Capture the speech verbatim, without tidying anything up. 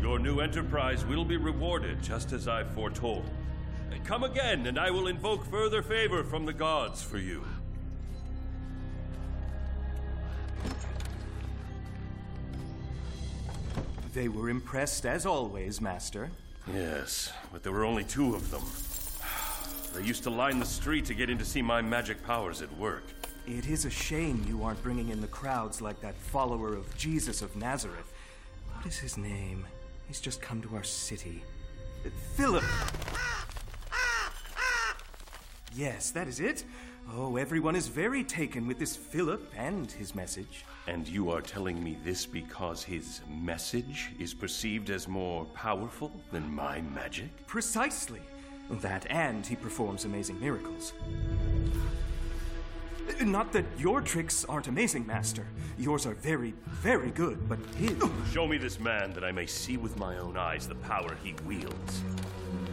Your new enterprise will be rewarded just as I foretold. Come again, and I will invoke further favor from the gods for you. They were impressed as always, Master. Yes, but there were only two of them. They used to line the street to get in to see my magic powers at work. It is a shame you aren't bringing in the crowds like that follower of Jesus of Nazareth. What is his name? He's just come to our city. Philip! Yes, that is it. Oh, everyone is very taken with this Philip and his message. And you are telling me this because his message is perceived as more powerful than my magic? Precisely. That, and he performs amazing miracles. Not that your tricks aren't amazing, Master. Yours are very, very good, but his... Show me this man that I may see with my own eyes the power he wields.